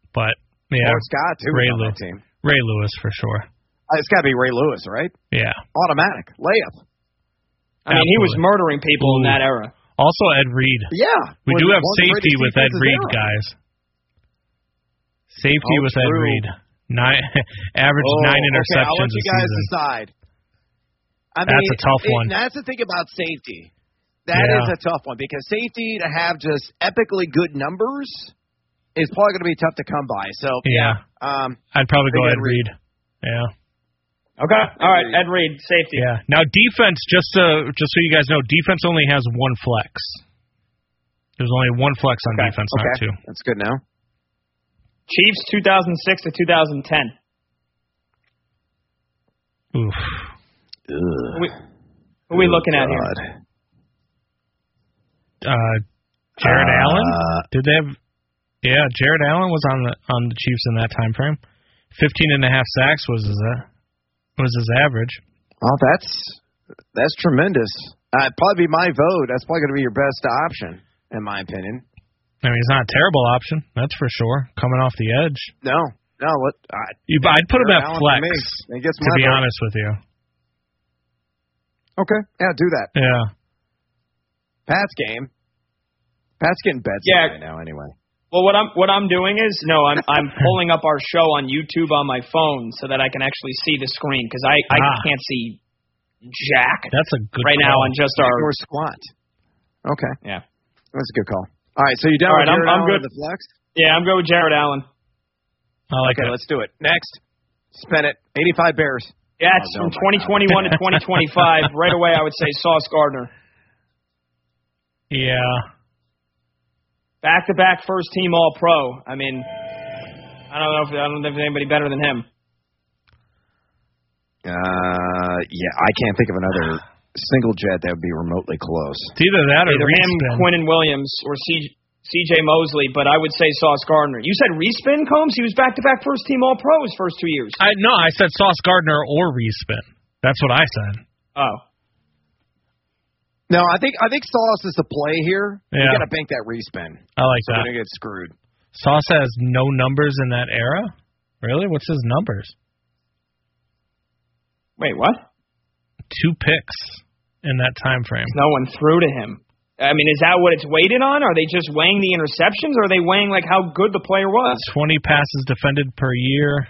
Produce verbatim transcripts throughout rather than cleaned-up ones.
But, yeah. Or Scott, too, Ray, on Lew- that team. Ray Lewis, for sure. Uh, it's got to be Ray Lewis, right? Yeah. Automatic. Layup. I mean, he was Absolutely. murdering people Ooh. in that era. Also, Ed Reed. Yeah. We One- do have one of the safety greatest with Ed defenses Reed, ever. guys. Safety Oh, with Ed true. Reed. Nine, average Oh, nine okay, interceptions I'll let you a guys season. decide. I mean, That's a tough it, one. That's the thing about safety. That Yeah. is a tough one because safety to have just epically good numbers is probably going to be tough to come by. So Yeah. um, I'd probably go Ed Ed Reed. Yeah. Okay. All right, Ed Reed, safety. Yeah. Now defense, just so just so you guys know, defense only has one flex. There's only one flex on Okay. defense, okay, not two. that's good now. Chiefs, two thousand six to two thousand ten. Oof. Who we, who we looking at here? Uh, Jared Uh, Allen? Did they have? Yeah, Jared Allen was on the on the Chiefs in that time frame. Fifteen and a half sacks was his uh, was his average. Oh, that's that's tremendous. Uh, it'd probably be my vote. That's probably going to be your best option, in my opinion. I mean, he's not a terrible option, that's for sure. Coming off the edge, No, no. What? I, you, I'd put him Jared at Allen flex. for me. He gets To my be vote. honest with you, Okay, yeah, do that. yeah. Pat's game. Pat's getting bets Yeah. right now, anyway. Well, what I'm what I'm doing is no, I'm I'm pulling up our show on YouTube on my phone so that I can actually see the screen because I I Ah. can't see jack That's a good right call. now on just our Or squat. Okay, yeah that's a good call. All right, so you down All with right, I'm- Jared I'm Allen good. with the flex? yeah I'm going with Jared Allen. I like Okay, it. let's do it. Next, spin it. eighty-five Bears. Yeah, it's Oh, from no, my twenty twenty-one to twenty twenty-five. Right away, I would say Sauce Gardner. Yeah. Back-to-back first-team All-Pro. I mean, I don't know if I don't know if there's anybody better than him. Uh, yeah, I can't think of another single jet that would be remotely close. It's either that or Either him, Respin. Quinnen Williams, or C- C.J. Mosley, but I would say Sauce Gardner. You said Respin, Combs? He was back-to-back first-team All-Pro his first two years. I no, I said Sauce Gardner or Respin. That's what I said. Oh. No, I think I think Sauce is the play here. You Yeah. got to bank that respin. I like So that. we don't get screwed. Sauce has no numbers in that era? Really? What's his numbers? Wait, what? Two picks in that time frame. No one threw to him. I mean, is that what it's weighted on? Are they just weighing the interceptions, or are they weighing like how good the player was? twenty passes defended per year.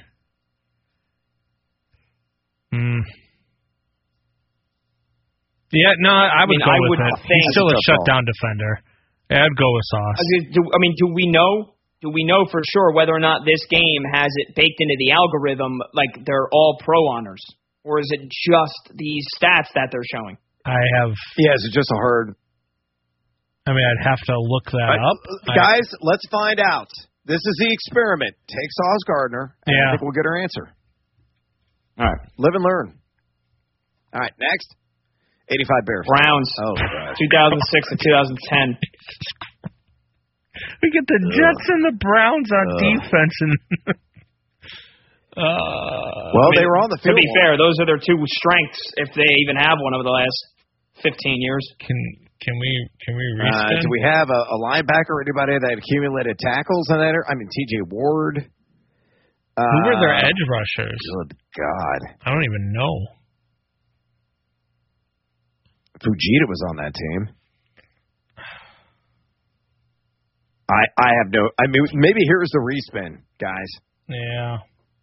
Hmm. Yeah, no, I would mean, go I with would it. think- He's still a That's a tough shutdown defender. Yeah, I'd go with Sauce. I mean, do, I mean, do we know? Do we know for sure whether or not this game has it baked into the algorithm, like they're all pro honors, or is it just these stats that they're showing? I have. Yeah, is it just a herd? I mean, I'd have to look that Right. up. Guys, let's find out. This is the experiment. Take Sauce Gardner, and Yeah. I think we'll get our answer. All right, Live and learn. All right, next. eighty-five Bears. Browns, Oh, gosh. two thousand six to two thousand ten. We get the Jets and the Browns on Ugh. defense, and uh, Well, I mean, they were on the To field. be fair, those are their two strengths, if they even have one over the last fifteen years. can can we can we Uh, respin? do we have a, a linebacker or anybody that accumulated tackles in that? I mean, T J Ward. Uh, Who were their edge rushers? Good God. I don't even know. Fujita was on that team. I I have no. I mean, maybe here's the respin, guys. Yeah.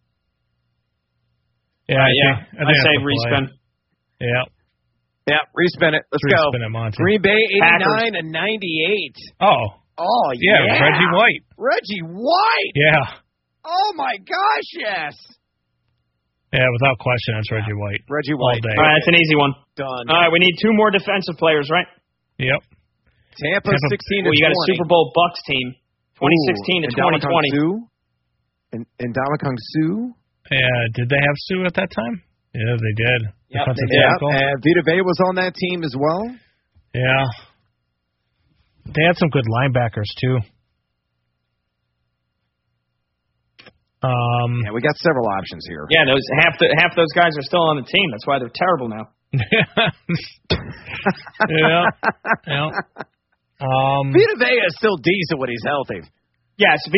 Yeah, Uh, I yeah, think, I, I think say that's the play. respin. Yeah, Yeah, respin it. Let's respin go. it, Monty. Green Bay Packers. eighty-nine and ninety-eight. Oh, Oh yeah, yeah, Reggie White. Reggie White. Yeah, Oh my gosh, yes. yeah, without question, that's Reggie White. Reggie All White. day. All right, that's an easy one. Done. All right, we need two more defensive players, right? Yep. Tampa, Tampa- sixteen to Well, you got a twenty. Super Bowl Bucks team, twenty sixteen to twenty twenty. And and Ndamukong Suh. Yeah, did they have Sue at that time? Yeah, they did. Yep, Defensive they did. tackle. And Vita Vea was on that team as well. Yeah. They had some good linebackers too. Um. Yeah, we got several options here. Yeah, those half the half those guys are still on the team. That's why they're terrible now. yeah. Yeah. Um. Vita Vea is still decent when he's healthy. Yes,